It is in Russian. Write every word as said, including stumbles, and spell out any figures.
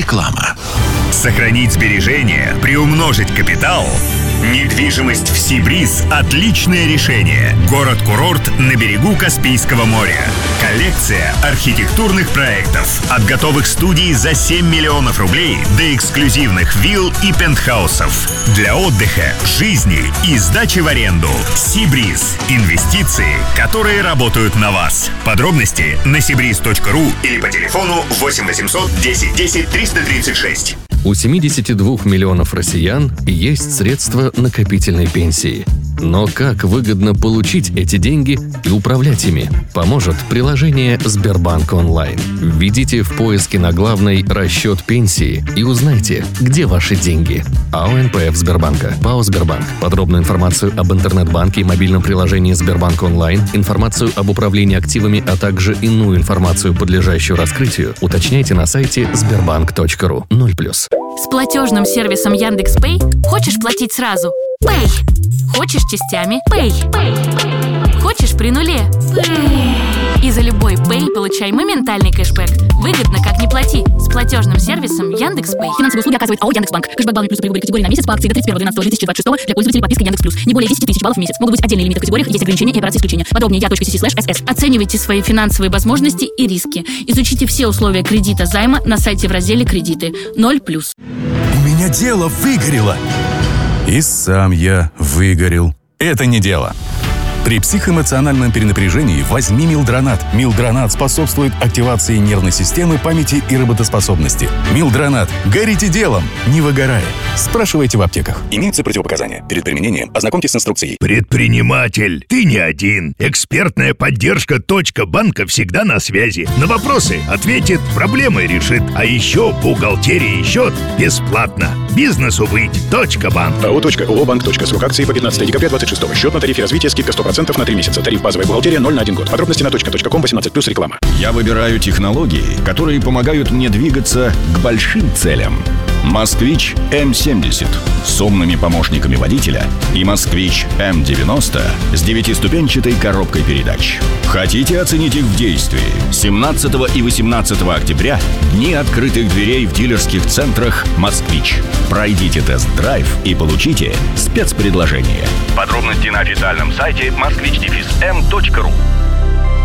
Реклама. Сохранить сбережения, приумножить капитал. Недвижимость в Сибриз – отличное решение. Город-курорт на берегу Каспийского моря. Коллекция архитектурных проектов. От готовых студий за семь миллионов рублей до эксклюзивных вилл и пентхаусов. Для отдыха, жизни и сдачи в аренду. Сибриз – инвестиции, которые работают на вас. Подробности на сибриз точка ру или по телефону восемь восемьсот десять десять триста тридцать шесть. У семидесяти двух миллионов россиян есть средства накопительной пенсии. Но как выгодно получить эти деньги и управлять ими, поможет приложение Сбербанк онлайн. Введите в поиске на главной «Расчет пенсии» и узнайте, где ваши деньги. АО эн пэ эф Сбербанка, ПАО Сбербанк. Подробную информацию об интернет-банке и мобильном приложении Сбербанк онлайн, информацию об управлении активами, а также иную информацию, подлежащую раскрытию, уточняйте на сайте сбербанк точка ру. ноль плюс. С платежным сервисом Яндекс.Пэй хочешь платить сразу? Пэй. Хочешь частями? Пэй. Хочешь при нуле? Пэй. И за любой Пэй получай моментальный кэшбэк. Выгодно, как не плати. С платежным сервисом Яндекс.Пэй. Финансовые услуги оказывает АО Яндекс.Банк. Кэшбэк баллы плюс при выборе категории на месяц по акции до тридцать первого двенадцатого две тысячи двадцать шестого для пользователей подписки Яндекс Плюс. Не более десять тысяч баллов в месяц. Могут быть отдельные лимиты в категориях, есть ограничения и операции исключения. Подробнее я.си слэш эс. Оценивайте свои финансовые возможности и риски. Изучите все условия кредита займа на сайте в разделе «Кредиты». ноль плюс. У меня дело выгорело. И сам я выгорел. Это не дело. При психоэмоциональном перенапряжении возьми Милдронат. Милдронат способствует активации нервной системы, памяти и работоспособности. Милдронат. Горите делом, не выгорая. Спрашивайте в аптеках. Имеются противопоказания. Перед применением ознакомьтесь с инструкцией. Предприниматель, ты не один. Экспертная поддержка «Точка банка» всегда на связи. На вопросы ответит, проблемы решит. А еще бухгалтерия и счет бесплатно. Бизнесу быть. «Точка банк». АО «Точка», ООО «Банк». Срок акции по пятнадцатого декабря двадцать шестого. Счет на тарифе развития, скидка сто процентов на три месяца. Тариф базовая бухгалтерия ноль на один год. Подробности на точка точка ком восемнадцать плюс реклама. Я выбираю технологии, которые помогают мне двигаться к большим целям. «Москвич эм семьдесят» с умными помощниками водителя и «Москвич эм девяносто» с девятиступенчатой коробкой передач. Хотите оценить их в действии? семнадцатого и восемнадцатого октября – дни открытых дверей в дилерских центрах «Москвич». Пройдите тест-драйв и получите спецпредложение. Подробности на официальном сайте москвич эм точка ру.